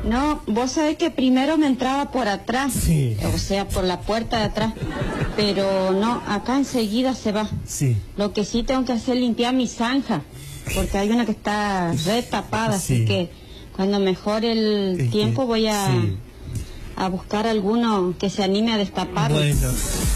No, vos sabés que primero me entraba por atrás, Sí. o sea, por la puerta de atrás, pero no, acá enseguida se va. Sí. Lo que sí tengo que hacer es limpiar mi zanja, porque hay una que está re tapada, Sí. así que cuando mejore el tiempo voy sí. a buscar alguno que se anime a destapar. Bueno.